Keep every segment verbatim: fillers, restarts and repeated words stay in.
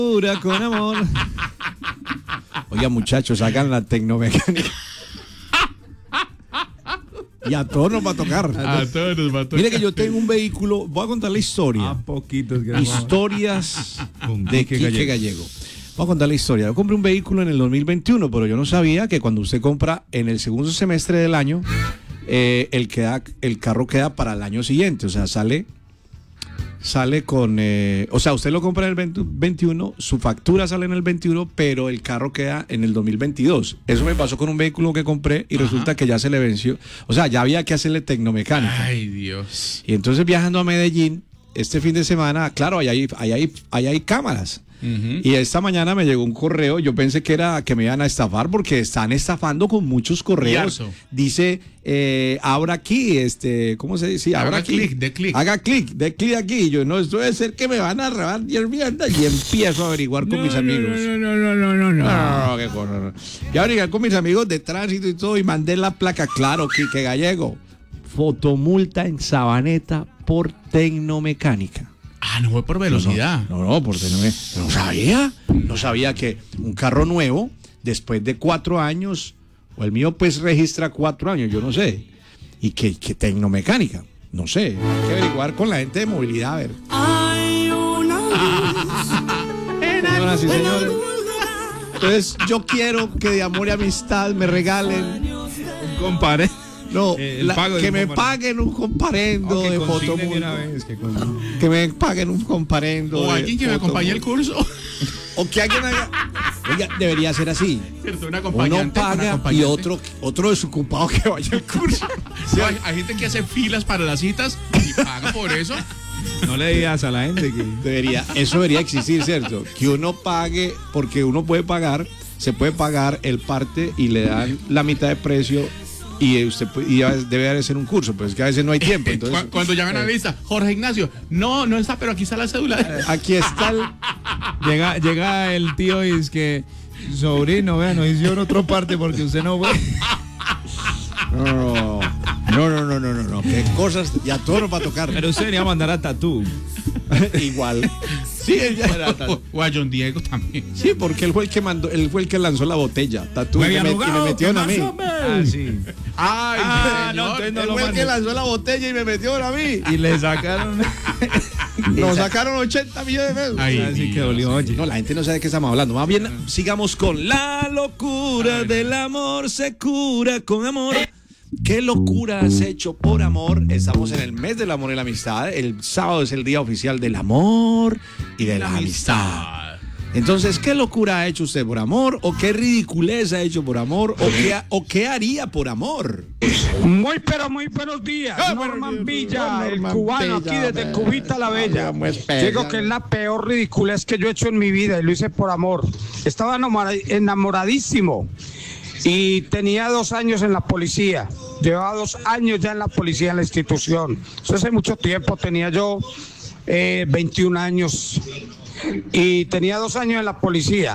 Pura con amor. Oiga, muchachos, hagan la tecnomecánica. Y a todos nos va a tocar. A todos nos va a tocar. Mire que yo tengo un vehículo, voy a contar la historia. A poquitos. Historias de Quique Gallego. Gallego. Voy a contar la historia. Yo compré un vehículo en el dos mil veintiuno, pero yo no sabía que cuando usted compra en el segundo semestre del año, eh, el, queda, el carro queda para el año siguiente. O sea, sale... Sale con, eh, o sea, usted lo compra en el veintiuno, su factura sale en el veintiuno, pero el carro queda en el dos mil veintidós. Eso me pasó con un vehículo que compré y Ajá. resulta que ya se le venció. O sea, ya había que hacerle tecnomecánica. Ay, Dios. Y entonces viajando a Medellín, este fin de semana, claro, ahí hay, ahí hay, ahí hay cámaras. Uh-huh. Y esta mañana me llegó un correo, yo pensé que era que me iban a estafar porque están estafando con muchos correos. Yarzo. Dice, eh, abra aquí, este, ¿cómo se dice? Abra Haga clic, de clic. Haga clic, de clic aquí. Y yo, no, esto debe ser que me van a robar diez mierda. Y empiezo a averiguar con no, mis amigos. No, no, no, no, no, no. No, no, qué cosa, no. Y averiguar con mis amigos de tránsito y todo y mandé la placa, claro, Quique Gallego. Fotomulta en Sabaneta por tecnomecánica. Ah, no fue por velocidad. No, no, no por tecnomecánica. No sabía. No sabía que un carro nuevo, después de cuatro años, o el mío pues registra cuatro años, yo no sé. Y que, que tecnomecánica, no sé. Hay que averiguar con la gente de movilidad, a ver. Hay una Señoras y señores. Entonces, yo quiero que de amor y amistad me regalen un compadre. No, eh, la, que me paguen un comparendo okay, de fotomulta. Que, que me paguen un comparendo. O alguien que me acompañe el curso. O que alguien haga. Oiga, debería ser así. Uno paga y otro, otro desocupado que vaya al curso. Sí, hay, hay gente que hace filas para las citas y paga por eso. No le digas a la gente que debería, eso debería existir, ¿cierto? Que uno pague, porque uno puede pagar, se puede pagar el parte y le dan la mitad de precio. Y usted y debe hacer un curso, pero es que a veces no hay tiempo. Entonces, cuando llamen a la lista, Jorge Ignacio, no, no está, pero aquí está la cédula. Aquí está el... llega, llega el tío y es que, sobrino, vean, nos hicieron otra parte porque usted no fue. No, no, no, no, no, no, no, qué cosas, ya todo nos va a tocar. Pero usted debería mandar a Tatú. Igual. Sí, ella era o, o a John Diego también. Sí, porque él fue el que mandó, él fue el que lanzó la botella. Tatú y, me, y me metieron a mí. Ah, sí. Ay, ah, no, entonces no él lo fue el que lanzó la botella y me metieron a mí. Y le sacaron. Nos sacaron ochenta millones de pesos. Ay, así que dolió. Oye. No, la gente no sabe de qué estamos hablando. Más bien, sigamos con la locura del amor se cura con amor. ¿Qué locura has hecho por amor? Estamos en el mes del amor y la amistad. El sábado es el día oficial del amor y de la, la amistad. Entonces, ¿qué locura ha hecho usted por amor? ¿O qué ridiculez ha hecho por amor? ¿O qué, o qué haría por amor? Muy, pero muy buenos días. Ah, Norman Villa, el cubano, aquí desde Cubita la Bella. Digo que es la peor ridiculez que yo he hecho en mi vida y lo hice por amor. Estaba enamoradísimo. Y tenía dos años en la policía, llevaba dos años ya en la policía, en la institución. Eso hace mucho tiempo, tenía yo eh, veintiún años y tenía dos años en la policía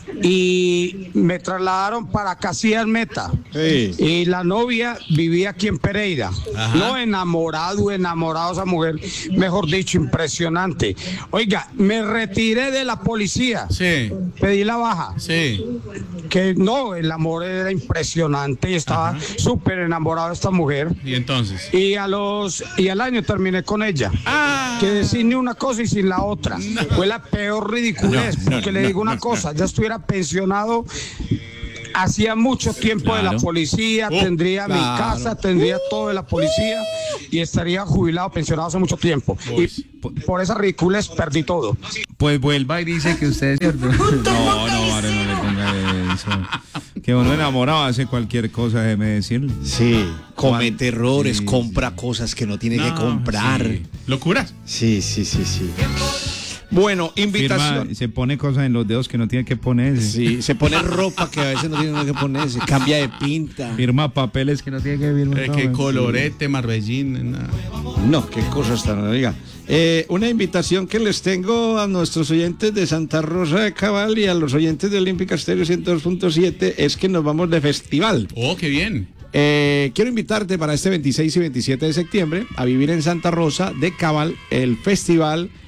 y me trasladaron para Casillas Meta. Sí. Y la novia vivía aquí en Pereira. Ajá. No, enamorado, enamorado esa mujer, mejor dicho, impresionante. Oiga, me retiré de la policía. Sí. Pedí la baja. Sí. Que no, el amor era impresionante y estaba súper enamorado de esta mujer. ¿Y entonces? Y a los y al año terminé con ella. Ah. Que sin ni una cosa y sin la otra. No. Fue la peor ridiculez, no, no, porque no, le digo una cosa, ya estuviera pensionado hacía mucho tiempo claro. de la policía, uh, tendría claro. mi casa, tendría uh, todo de la policía y estaría jubilado, pensionado hace mucho tiempo. Pues, y por, por esa ridiculez perdí todo. Pues vuelva y dice que usted es cierto. No, no, vale, no le ponga eso. Que uno enamorado hace cualquier cosa, déjeme decirle. Sí, comete errores, sí, compra sí. cosas que no tiene no, que comprar. Sí. ¿Locuras? Sí, sí, sí, sí. Bueno, invitación. Firma, se pone cosas en los dedos que no tiene que ponerse. Sí, se pone ropa que a veces no tiene que ponerse. Cambia de pinta. Firma papeles que no tiene que firmar. Eh, que colorete, sí. Marbellín. Nada. No, qué cosas tan. Oiga, eh, una invitación que les tengo a nuestros oyentes de Santa Rosa de Cabal y a los oyentes de Olímpica Estéreo ciento dos punto siete es que nos vamos de festival. Oh, qué bien. Eh, quiero invitarte para este veintiséis y veintisiete de septiembre a vivir en Santa Rosa de Cabal el festival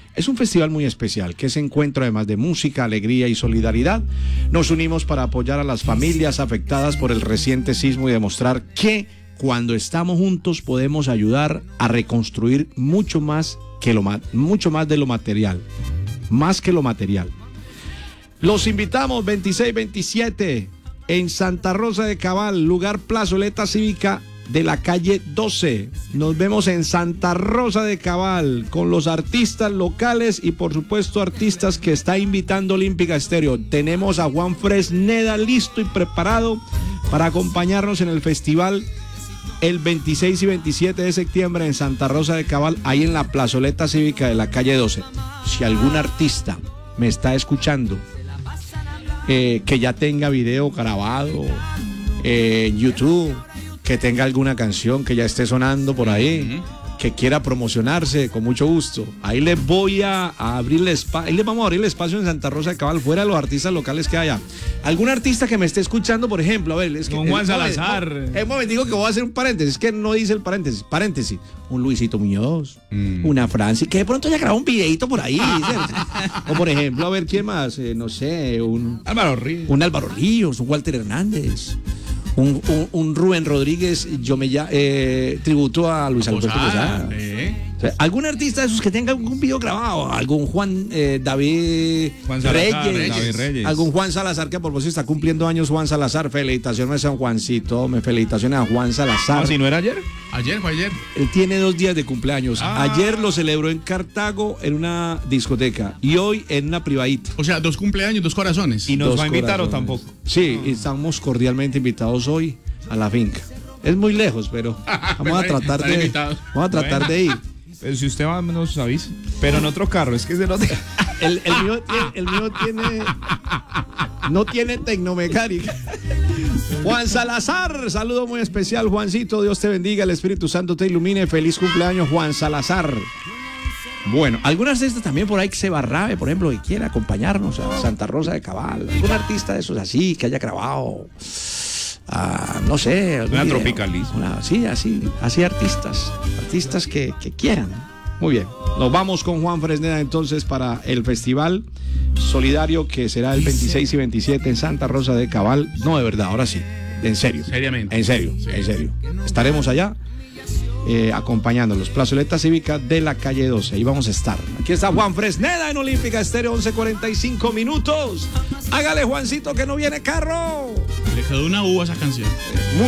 Es un festival muy especial, que ese encuentro además de música, alegría y solidaridad, nos unimos para apoyar a las familias afectadas por el reciente sismo y demostrar que cuando estamos juntos podemos ayudar a reconstruir mucho más que lo mucho más de lo material, más que lo material. Los invitamos veintiséis veintisiete en Santa Rosa de Cabal, lugar Plazoleta Cívica de la calle doce. Nos vemos en Santa Rosa de Cabal con los artistas locales y por supuesto artistas que está invitando Olímpica Estéreo. Tenemos a Juan Fresneda listo y preparado para acompañarnos en el festival el veintiséis y veintisiete de septiembre en Santa Rosa de Cabal, ahí en la Plazoleta Cívica de la calle doce. Si algún artista me está escuchando eh, que ya tenga video grabado eh, en YouTube, que tenga alguna canción que ya esté sonando por ahí, uh-huh. que quiera promocionarse, con mucho gusto. Ahí les voy a, a abrirle espacio, ahí les vamos a abrir el espacio en Santa Rosa de Cabal, fuera de los artistas locales que haya. Algún artista que me esté escuchando, por ejemplo, a ver, es que... Don Juan Salazar. Un momentico que voy a hacer un paréntesis, que no dice el paréntesis, paréntesis. Un Luisito Muñoz, mm. una Franci, que de pronto haya grabado un videito por ahí, ¿cierto? O por ejemplo, a ver, ¿quién más? Eh, no sé, un... Álvaro Ríos. Un Álvaro Ríos, un Walter Hernández. Un, un, un Rubén Rodríguez, yo me ya, eh, tributo a Luis Alberto Posada. ¿Eh? O sea, algún artista de esos que tenga algún video grabado, algún Juan eh, David, Juan Salazar, Reyes, David Reyes, algún Juan Salazar, que a propósito está cumpliendo años Juan Salazar. Felicitaciones a San Juancito, me felicitaciones a Juan Salazar. ¿Ah, si no era ayer? Ayer, fue ayer. Él tiene dos días de cumpleaños. Ah. Ayer lo celebró en Cartago en una discoteca y hoy en una privadita. O sea, dos cumpleaños, dos corazones. ¿Y nos dos va a invitar corazones. o tampoco? Sí, y estamos cordialmente invitados hoy a la finca. Es muy lejos, pero vamos a tratar de, vamos a tratar bueno. de ir. Pero si usted va, nos avisa. Pero en otro carro, es que se lo diga. El, el, mío, tiene, el mío tiene. No tiene tecnomecánica. Juan Salazar, saludo muy especial, Juancito. Dios te bendiga, el Espíritu Santo te ilumine. Feliz cumpleaños, Juan Salazar. Bueno, algunas de estas también por ahí que se barrabe, por ejemplo, que quiera acompañarnos a Santa Rosa de Cabal. Algún artista de esos así que haya grabado. Uh, no sé, una tropicaliza. Sí, así, así artistas, artistas que, que quieran. Muy bien, nos vamos con Juan Fresneda entonces para el festival solidario que será el veintiséis y veintisiete en Santa Rosa de Cabal. No, de verdad, ahora sí, en serio. Seriamente. En serio, sí. en serio. Estaremos allá eh, acompañándolos. Plazoleta Cívica de la calle doce, ahí vamos a estar. Aquí está Juan Fresneda en Olímpica Estéreo, once cuarenta y cinco minutos. Hágale, Juancito, que no viene carro. Le quedó una uva a esa canción. Muy